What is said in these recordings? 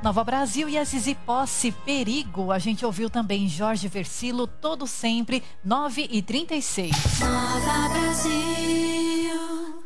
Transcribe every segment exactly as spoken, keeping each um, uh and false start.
Nova Brasil e a Zizi Posse, Perigo. A gente ouviu também Jorge Versilo, Todo Sempre, nove e trinta e seis. Nova Brasil.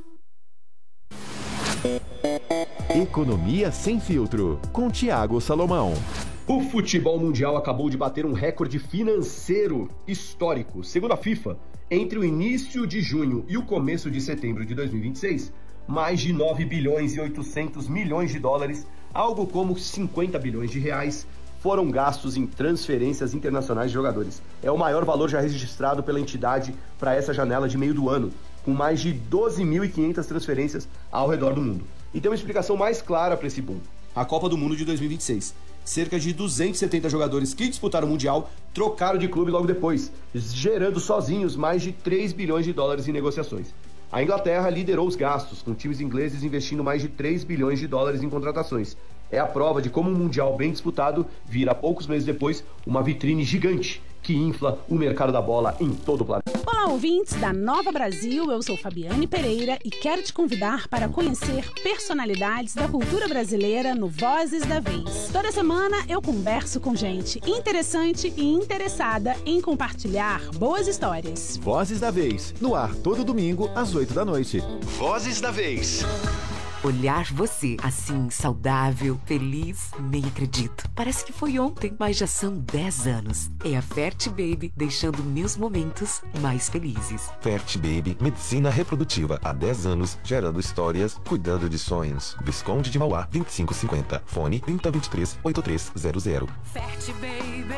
Economia Sem Filtro, com Tiago Salomão. O futebol mundial acabou de bater um recorde financeiro histórico. Segundo a FIFA, entre o início de junho e o começo de setembro de dois mil e vinte e seis, mais de nove bilhões e oitocentos milhões de dólares, algo como cinquenta bilhões de reais, foram gastos em transferências internacionais de jogadores. É o maior valor já registrado pela entidade para essa janela de meio do ano, com mais de doze mil e quinhentas transferências ao redor do mundo. E tem uma explicação mais clara para esse boom. A Copa do Mundo de dois mil e vinte e seis. Cerca de duzentos e setenta jogadores que disputaram o Mundial trocaram de clube logo depois, gerando sozinhos mais de três bilhões de dólares em negociações. A Inglaterra liderou os gastos, com times ingleses investindo mais de três bilhões de dólares em contratações. É a prova de como um Mundial bem disputado vira, poucos meses depois, uma vitrine gigante que infla o mercado da bola em todo o planeta. Olá, ouvintes da Nova Brasil, eu sou Fabiane Pereira e quero te convidar para conhecer personalidades da cultura brasileira no Vozes da Vez. Toda semana eu converso com gente interessante e interessada em compartilhar boas histórias. Vozes da Vez, no ar todo domingo às oito da noite. Vozes da Vez. Olhar você assim, saudável, feliz, nem acredito. Parece que foi ontem, mas já são dez anos. É a Fert Baby deixando meus momentos mais felizes. Fert Baby, medicina reprodutiva há dez anos, gerando histórias, cuidando de sonhos. Visconde de Mauá, vinte e cinco cinquenta. Fone trinta, vinte e três, oitenta e três zero zero. Fert Baby,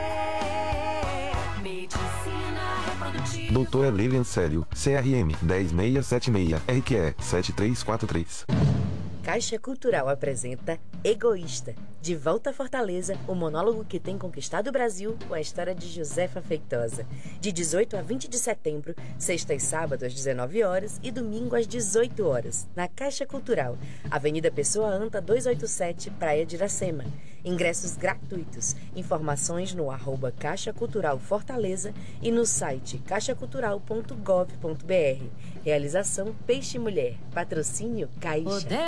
medicina reprodutiva. Doutora Lilian Célio, C R M dez seis sete seis, R Q E sete três quatro três. Caixa Cultural apresenta Egoísta. De volta a Fortaleza, o monólogo que tem conquistado o Brasil com a história de Josefa Feitosa. De dezoito a vinte de setembro, sexta e sábado às dezenove horas e domingo às dezoito horas, na Caixa Cultural, Avenida Pessoa Anta duzentos e oitenta e sete, Praia de Iracema. Ingressos gratuitos. Informações no arroba Caixa Cultural Fortaleza e no site caixa cultural ponto gov ponto br. Realização Peixe Mulher. Patrocínio Caixa.